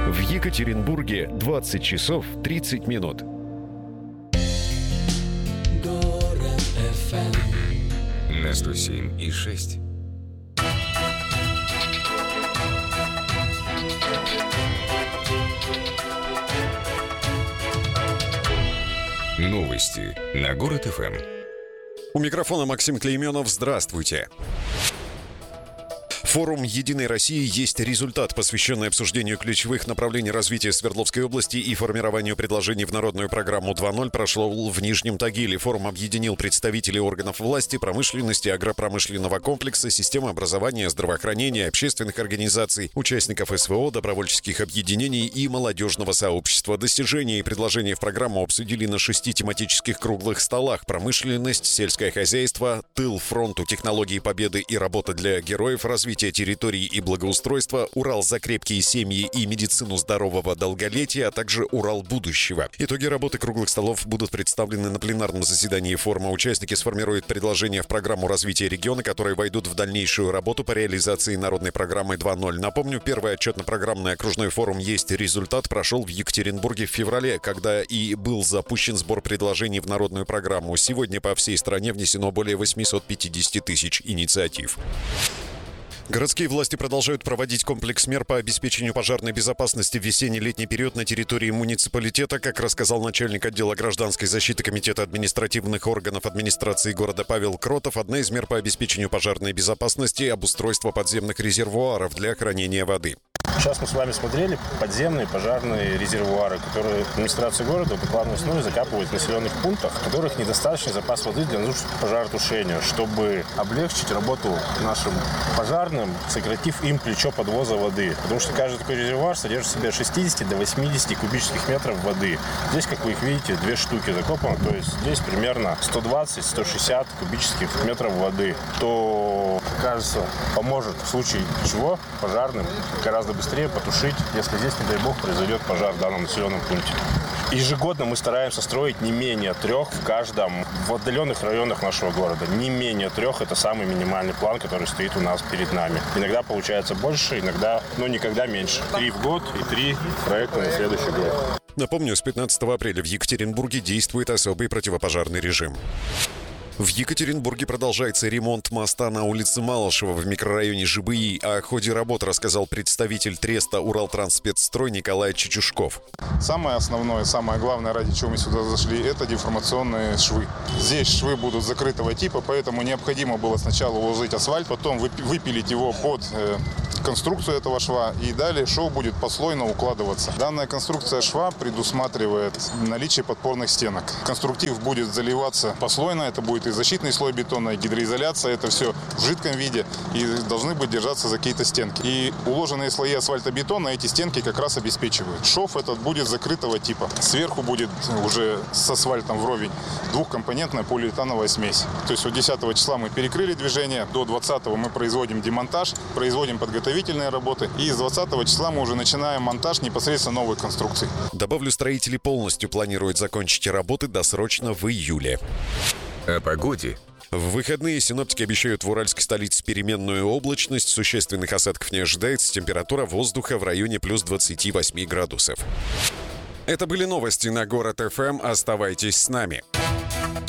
В Екатеринбурге 20 часов 30 минут. Город FM. На 107,6. Новости на Город ФМ. У микрофона Максим Клейменов. Здравствуйте. Форум «Единой России» есть результат, посвященный обсуждению ключевых направлений развития Свердловской области и формированию предложений в народную программу 2.0 прошел в Нижнем Тагиле. Форум объединил представителей органов власти, промышленности, агропромышленного комплекса, системы образования, здравоохранения, общественных организаций, участников СВО, добровольческих объединений и молодежного сообщества. Достижения и предложения в программу обсудили на 6 тематических круглых столах: промышленность, сельское хозяйство, тыл фронту, технологии победы и работа для героев, развитие территории и благоустройства, Урал за крепкие семьи и медицину здорового долголетия, а также Урал будущего. Итоги работы круглых столов будут представлены на пленарном заседании форума. Участники сформируют предложения в программу развития региона, которые войдут в дальнейшую работу по реализации народной программы 2.0. Напомню, первый отчетно-программный окружной форум «Есть результат» прошел в Екатеринбурге в феврале, когда и был запущен сбор предложений в народную программу. Сегодня по всей стране внесено более 850 тысяч инициатив. Городские власти продолжают проводить комплекс мер по обеспечению пожарной безопасности в весенне-летний период на территории муниципалитета. Как рассказал начальник отдела гражданской защиты Комитета административных органов администрации города Павел Кротов, одна из мер по обеспечению пожарной безопасности – обустройство подземных резервуаров для хранения воды. Сейчас мы с вами смотрели подземные пожарные резервуары, которые администрация города по плановой основе закапывает в населенных пунктах, в которых недостаточный запас воды для нужд пожаротушения, чтобы облегчить работу нашим пожарным, сократив им плечо подвоза воды. Потому что каждый такой резервуар содержит в себе от 60 до 80 кубических метров воды. Здесь, как вы их видите, 2 штуки закопаны, то есть здесь примерно 120-160 кубических метров воды. То, кажется, поможет в случае чего пожарным гораздо быстрее потушить, если здесь, не дай бог, произойдет пожар в данном населенном пункте. Ежегодно мы стараемся строить не менее 3 в каждом, в отдаленных районах нашего города. Не менее 3 – это самый минимальный план, который стоит у нас перед нами. Иногда получается больше, иногда, но никогда меньше. 3 в год и 3 проекта на следующий год. Напомню, с 15 апреля в Екатеринбурге действует особый противопожарный режим. В Екатеринбурге продолжается ремонт моста на улице Малышева в микрорайоне ЖБИ. О ходе работ рассказал представитель Треста «Уралтрансспецстрой» Николай Чечушков. Самое основное, самое главное, ради чего мы сюда зашли, это деформационные швы. Здесь швы будут закрытого типа, поэтому необходимо было сначала уложить асфальт, потом выпилить его под конструкцию этого шва, и далее шов будет послойно укладываться. Данная конструкция шва предусматривает наличие подпорных стенок. Конструктив будет заливаться послойно, это будет и защитный слой бетона, и гидроизоляция, это все в жидком виде, и должны быть держаться за какие-то стенки. И уложенные слои асфальтобетона эти стенки как раз обеспечивают. Шов этот будет закрытого типа. Сверху будет уже с асфальтом вровень двухкомпонентная полиэтановая смесь. То есть от 10 числа мы перекрыли движение, до 20 мы производим демонтаж, производим подготовительные работы, и с 20 числа мы уже начинаем монтаж непосредственно новой конструкции. Добавлю, строители полностью планируют закончить работы досрочно в июле. О погоде. В выходные синоптики обещают в уральской столице переменную облачность, существенных осадков не ожидается, температура воздуха в районе плюс 28 градусов. Это были новости на Город ФМ. Оставайтесь с нами.